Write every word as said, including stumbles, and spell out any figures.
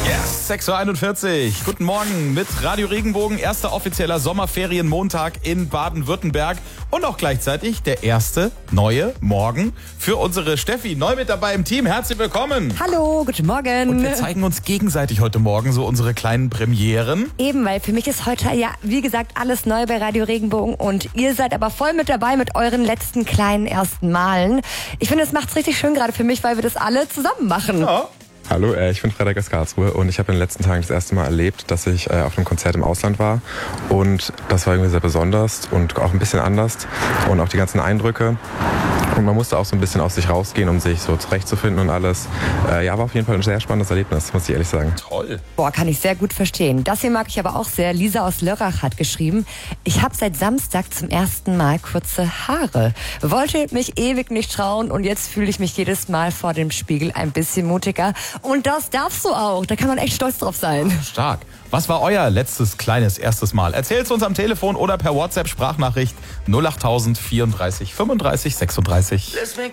Yes, sechs Uhr einundvierzig. Guten Morgen mit Radio Regenbogen. Erster offizieller Sommerferienmontag in Baden-Württemberg. Und auch gleichzeitig der erste neue Morgen für unsere Steffi. Neu mit dabei im Team. Herzlich willkommen. Hallo, guten Morgen. Und wir zeigen uns gegenseitig heute Morgen so unsere kleinen Premieren. Eben, weil für mich ist heute ja, wie gesagt, alles neu bei Radio Regenbogen. Und ihr seid aber voll mit dabei mit euren letzten kleinen ersten Malen. Ich finde, es macht's richtig schön gerade für mich, weil wir das alle zusammen machen. Ja. Hallo, äh, ich bin Frederik aus Karlsruhe und ich habe in den letzten Tagen das erste Mal erlebt, dass ich äh, auf einem Konzert im Ausland war und das war irgendwie sehr besonders und auch ein bisschen anders und auch die ganzen Eindrücke und man musste auch so ein bisschen aus sich rausgehen, um sich so zurechtzufinden und alles. Äh, ja, war auf jeden Fall ein sehr spannendes Erlebnis, muss ich ehrlich sagen. Toll. Boah, kann ich sehr gut verstehen. Das hier mag ich aber auch sehr. Lisa aus Lörrach hat geschrieben, ich habe seit Samstag zum ersten Mal kurze Haare. Wollte mich ewig nicht trauen und jetzt fühle ich mich jedes Mal vor dem Spiegel ein bisschen mutiger. Und das darfst du auch. Da kann man echt stolz drauf sein. Stark. Was war euer letztes kleines erstes Mal? Erzählt's uns am Telefon oder per WhatsApp Sprachnachricht null acht tausend vierunddreißig fünfunddreißig sechsunddreißig.